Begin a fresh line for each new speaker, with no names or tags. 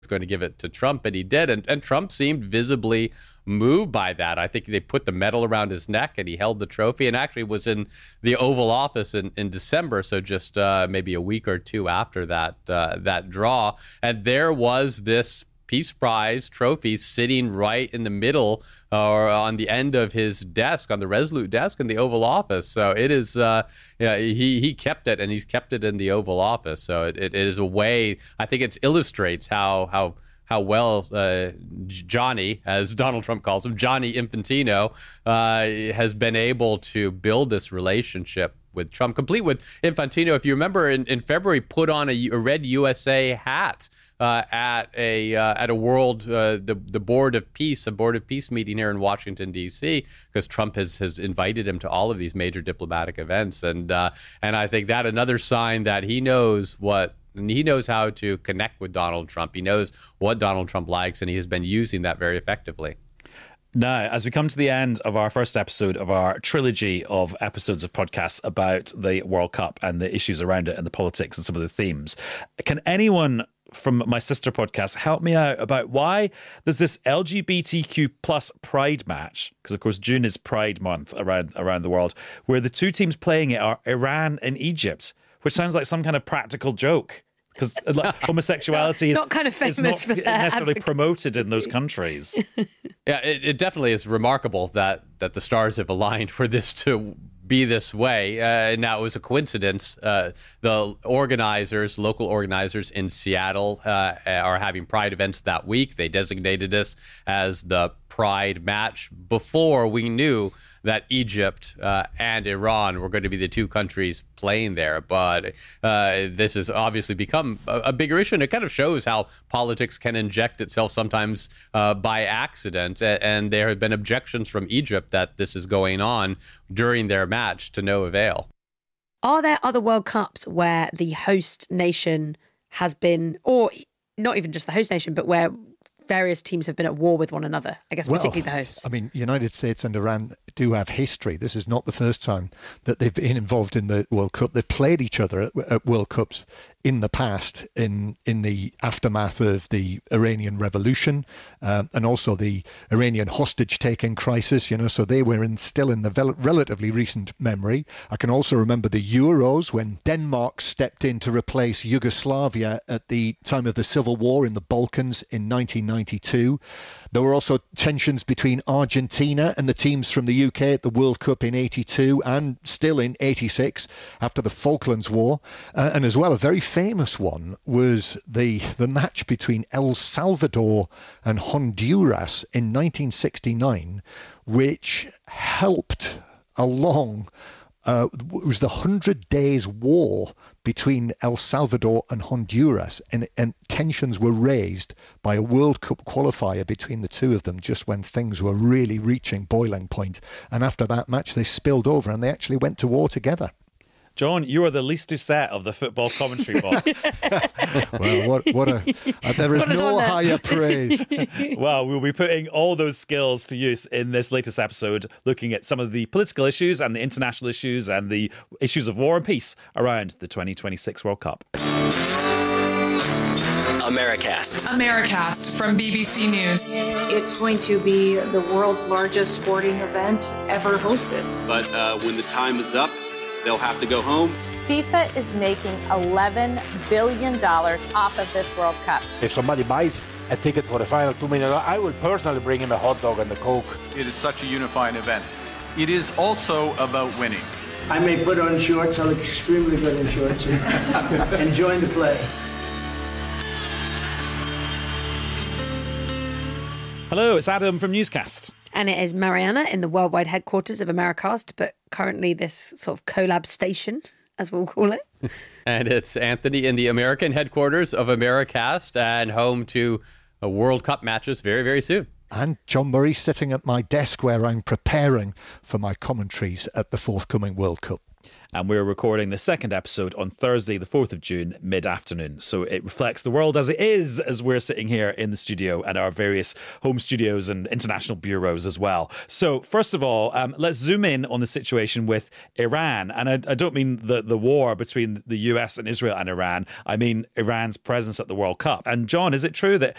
going to give it to Trump, and he did. And Trump seemed visibly moved by that. I think they put the medal around his neck and he held the trophy, and actually was in the Oval Office in December, so just maybe a week or two after that draw. And there was this Peace Prize trophy sitting right in the middle or on the end of his desk, on the Resolute desk in the Oval Office. So it is, he kept it, and he's kept it in the Oval Office. So it is a way, I think it illustrates how well Johnny, as Donald Trump calls him, Johnny Infantino, has been able to build this relationship with Trump, complete with Infantino. If you remember, in February, put on a red USA hat at a world the Board of Peace, a Board of Peace meeting here in Washington D.C., because Trump has invited him to all of these major diplomatic events, and I think that another sign that he knows how to connect with Donald Trump. He knows what Donald Trump likes, and he has been using that very effectively.
Now, as we come to the end of our first episode of our trilogy of episodes of podcasts about the World Cup and the issues around it and the politics and some of the themes, can anyone from my sister podcast help me out about why there's this LGBTQ plus pride match? Because, of course, June is Pride Month around the world, where the two teams playing it are Iran and Egypt, which sounds like some kind of practical joke. Because homosexuality
not kind of famous
is not
for that
necessarily promoted in those countries.
Yeah, it definitely is remarkable that the stars have aligned for this to be this way. Now, it was a coincidence. The local organizers in Seattle are having Pride events that week. They designated this as the Pride match before we knew that Egypt and Iran were going to be the two countries playing there. But this has obviously become a bigger issue, and it kind of shows how politics can inject itself sometimes by accident. And there have been objections from Egypt that this is going on during their match to no avail.
Are there other World Cups where the host nation has been, or not even just the host nation, but where various teams have been at war with one another? I guess particularly the hosts.
I mean, United States and Iran do have history. This is not the first time that they've been involved in the World Cup. They've played each other at World Cups in the past, in the aftermath of the Iranian Revolution, and also the Iranian hostage-taking crisis. So they were still in the relatively recent memory. I can also remember the Euros, when Denmark stepped in to replace Yugoslavia at the time of the Civil War in the Balkans in 1992. There were also tensions between Argentina and the teams from the UK at the World Cup in 82 and still in 86 after the Falklands War. And as well, a very famous one was the match between El Salvador and Honduras in 1969, which helped along. It was the 100 Days War between El Salvador and Honduras, and tensions were raised by a World Cup qualifier between the two of them just when things were really reaching boiling point. And after that match, they spilled over and they actually went to war together.
John, you are the least Doucette of the football commentary box.
Well, there is no higher praise.
Well, we'll be putting all those skills to use in this latest episode, looking at some of the political issues and the international issues and the issues of war and peace around the 2026 World Cup.
Americast from BBC News.
It's going to be the world's largest sporting event ever hosted.
But when the time is up, they'll have to go home.
FIFA is making $11 billion off of this World Cup.
If somebody buys a ticket for the final $2 million, I will personally bring him a hot dog and a Coke.
It is such a unifying event. It is also about winning.
I may put on shorts. I look extremely good in shorts. Enjoying the play.
Hello, it's Adam from Newscast.
And it is Mariana in the worldwide headquarters of Americast, but currently this sort of collab station, as we'll call it.
And it's Anthony in the American headquarters of Americast and home to World Cup matches very, very soon.
And John Murray sitting at my desk where I'm preparing for my commentaries at the forthcoming World Cup.
And we're recording the second episode on Thursday, the 4th of June, mid-afternoon. So it reflects the world as it is as we're sitting here in the studio and our various home studios and international bureaus as well. So first of all, let's zoom in on the situation with Iran. And I don't mean the war between the US and Israel and Iran. I mean Iran's presence at the World Cup. And John, is it true that